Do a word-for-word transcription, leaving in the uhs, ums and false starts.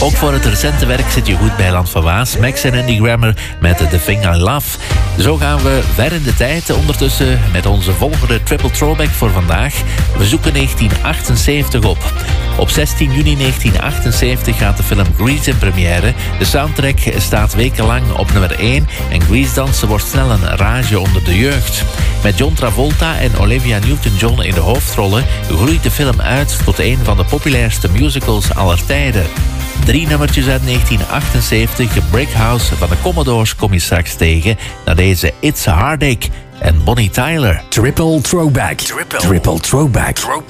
Ook voor het recente werk zit je goed bij Land van Waas. Max en Andy Grammer met The Thing I Love. Zo gaan we ver in de tijd. Ondertussen met onze volgende triple throwback voor vandaag. We zoeken negentien achtenzeventig op. Op zestien juni negentien achtenzeventig gaat de film Grease in première. De soundtrack staat wekenlang op nummer één en Grease dansen wordt snel een rage onder de jeugd. Met John Travolta en Olivia Newton-John in de hoofdrollen groeit de film uit tot een van de populairste musicals aller tijden. Drie nummertjes uit negentien achtenzeventig, Brick House van de Commodores kom je straks tegen, naar deze It's a Heartache en Bonnie Tyler. Triple Throwback. Triple, Triple Throwback. Throwback.